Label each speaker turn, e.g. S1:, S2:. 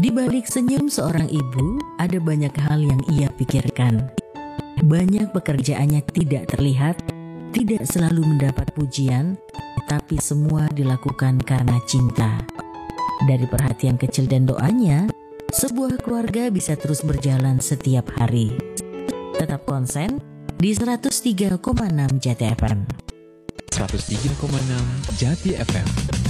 S1: Di balik senyum seorang ibu, ada banyak hal yang ia pikirkan. Banyak pekerjaannya tidak terlihat, tidak selalu mendapat pujian, tapi semua dilakukan karena cinta. Dari perhatian kecil dan doanya, sebuah keluarga bisa terus berjalan setiap hari. Tetap konsen di 103,6 Jati FM.
S2: 103,6 Jati FM.